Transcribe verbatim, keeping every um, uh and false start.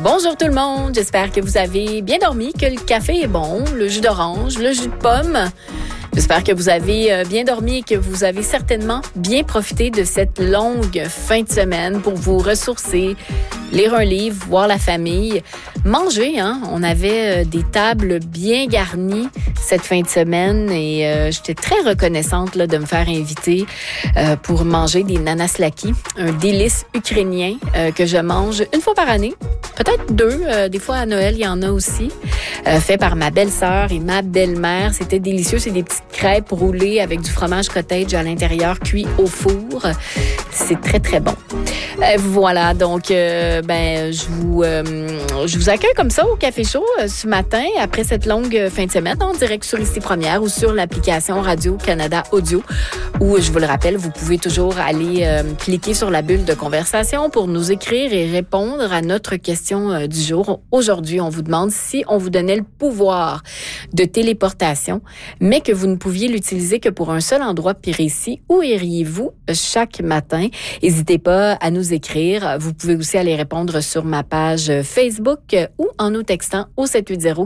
Bonjour tout le monde, j'espère que vous avez bien dormi, que le café est bon, le jus d'orange, le jus de pomme. J'espère que vous avez bien dormi et que vous avez certainement bien profité de cette longue fin de semaine pour vous ressourcer, lire un livre, voir la famille, manger. Hein? On avait des tables bien garnies cette fin de semaine et euh, j'étais très reconnaissante là, de me faire inviter euh, pour manger des nanaslaki, un délice ukrainien euh, que je mange une fois par année. Peut-être deux, euh, des fois à Noël, il y en a aussi, euh, fait par ma belle-sœur et ma belle-mère. C'était délicieux, c'est des petites crêpes roulées avec du fromage cottage à l'intérieur, cuit au four. C'est très, très bon. Euh, voilà, donc, euh, ben, je vous, euh, je vous accueille comme ça au Café Chaud euh, ce matin, après cette longue fin de semaine, en direct sur Ici Première ou sur l'application Radio-Canada Audio, où, je vous le rappelle, vous pouvez toujours aller euh, cliquer sur la bulle de conversation pour nous écrire et répondre à notre question euh, du jour. Aujourd'hui, on vous demande si on vous donnait le pouvoir de téléportation, mais que vous ne pouviez l'utiliser que pour un seul endroit précis. Où iriez-vous chaque matin? N'hésitez pas à nous écrire. Vous pouvez aussi aller répondre sur ma page Facebook ou en nous textant au sept huit zéro